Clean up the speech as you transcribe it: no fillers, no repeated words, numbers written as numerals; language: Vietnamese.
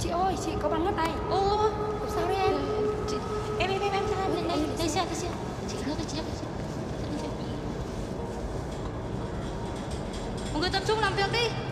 Chị ơi, chị có bắn mất tay. Ô, sao đấy em? Em đây xe. Chị nước chị. Mọi người tập trung làm việc đi.